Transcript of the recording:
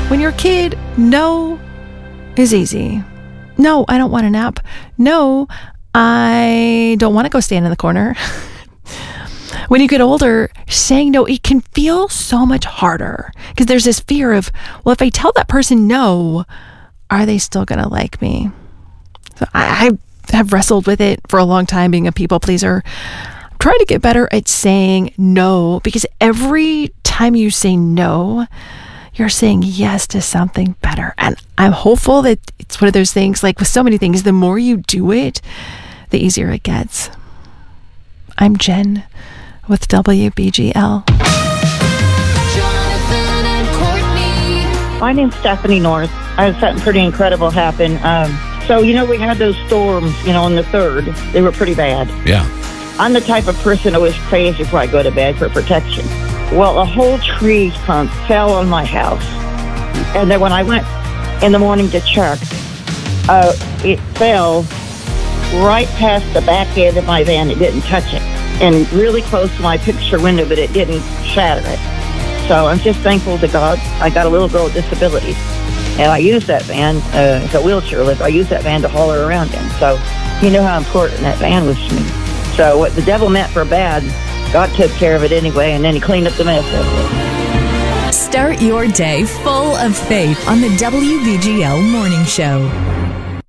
When you're a kid, no is easy. No, I don't want a nap. No, I don't want to go stand in the corner. When you get older, saying no, it can feel so much harder because there's this fear of, well, if I tell that person no, are they still going to like me? So I have wrestled with it for a long time, being a people pleaser. I'm trying to get better at saying no, because every time you say no, you're saying yes to something better. And I'm hopeful that it's one of those things, like with so many things, the more you do it, the easier it gets. I'm Jen with WBGL. Jonathan and Courtney. My name's Stephanie North. I had something pretty incredible happen. So, we had those storms, on the 3rd. They were pretty bad. Yeah. I'm the type of person who always prays before I go to bed for protection. Well, a whole tree trunk fell on my house. And then when I went in the morning to check, it fell right past the back end of my van. It didn't touch it. And really close to my picture window, but it didn't shatter it. So I'm just thankful to God. I got a little girl with disabilities. And I use that van, it's a wheelchair lift. I use that van to haul her around in. So you know how important that van was to me. So what the devil meant for bad, God took care of it anyway, and then he cleaned up the mess. Start your day full of faith on the WBGL Morning Show.